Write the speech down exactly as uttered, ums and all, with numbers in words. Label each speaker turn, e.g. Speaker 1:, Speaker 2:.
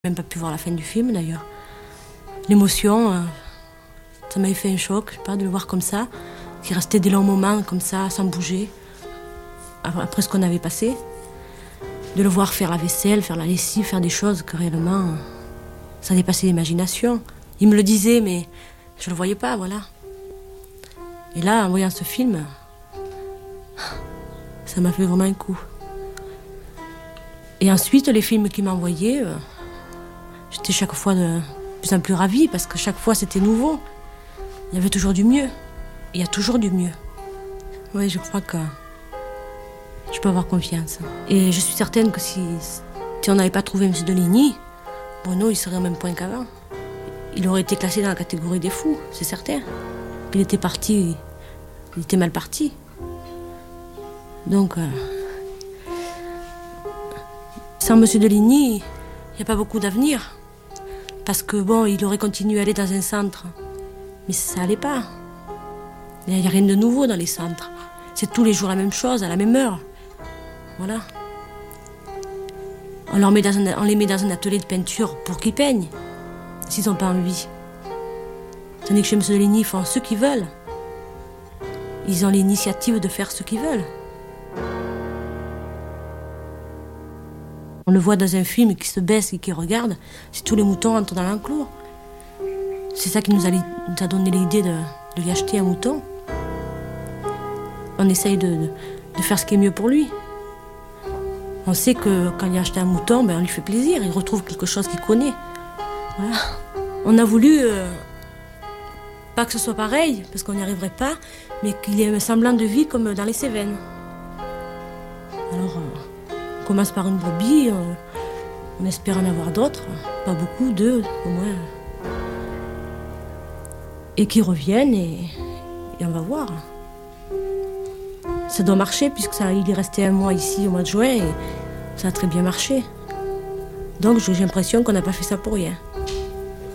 Speaker 1: Même pas pu voir la fin du film d'ailleurs. L'émotion, euh, ça m'avait fait un choc, je sais pas, de le voir comme ça, qui restait des longs moments comme ça, sans bouger, après ce qu'on avait passé. De le voir faire la vaisselle, faire la lessive, faire des choses que réellement, ça dépassait l'imagination. Il me le disait, mais je le voyais pas, voilà. Et là, en voyant ce film, ça m'a fait vraiment un coup. Et ensuite, les films qu'il m'a envoyés, euh, j'étais chaque fois de plus en plus ravie parce que chaque fois c'était nouveau. Il y avait toujours du mieux. Il y a toujours du mieux. Oui, je crois que je peux avoir confiance. Et je suis certaine que si, si on n'avait pas trouvé M. Deligny, Bruno, il serait au même point qu'avant. Il aurait été classé dans la catégorie des fous, c'est certain. Il était parti, il était mal parti. Donc, euh, sans M. Deligny, il n'y a pas beaucoup d'avenir. Parce que bon, il aurait continué à aller dans un centre. Mais ça n'allait pas. Il n'y a rien de nouveau dans les centres. C'est tous les jours la même chose, à la même heure. Voilà. On, leur met dans un, on les met dans un atelier de peinture pour qu'ils peignent, s'ils n'ont pas envie. Tandis que chez M. Deligny, ils font ce qu'ils veulent. Ils ont l'initiative de faire ce qu'ils veulent. On le voit dans un film qui se baisse et qui regarde, si tous les moutons entrent dans l'enclos. C'est ça qui nous a, nous a donné l'idée de, de lui acheter un mouton. On essaye de, de, de faire ce qui est mieux pour lui. On sait que quand il a acheté un mouton, ben on lui fait plaisir, il retrouve quelque chose qu'il connaît. Voilà. On a voulu, euh, pas que ce soit pareil, parce qu'on n'y arriverait pas, mais qu'il y ait un semblant de vie comme dans les Cévennes. Alors, euh, on commence par une brebis, on, on espère en avoir d'autres, pas beaucoup, deux au moins. Et qui reviennent et, et on va voir. Ça doit marcher puisque ça, il est resté un mois ici au mois de juin et ça a très bien marché. Donc j'ai l'impression qu'on n'a pas fait ça pour rien.